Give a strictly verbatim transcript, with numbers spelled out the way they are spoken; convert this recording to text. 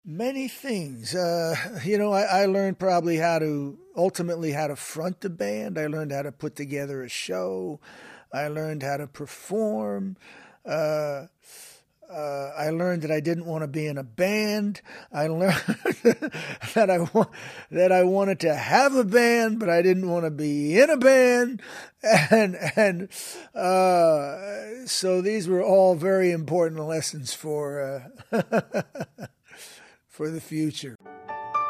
Many things. Uh, you know, I, I learned probably how to, ultimately how to front the band. I learned how to put together a show. I learned how to perform. Uh, uh, I learned that I didn't want to be in a band. I learned that I want, that I wanted to have a band, but I didn't want to be in a band. And, and, uh, so these were all very important lessons for, uh, for the future.